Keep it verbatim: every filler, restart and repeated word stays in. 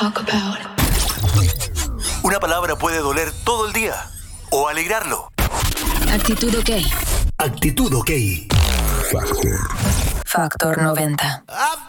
talk about. Una palabra puede doler todo el día o alegrarlo. Actitud OK. Actitud OK. Factor noventa. I've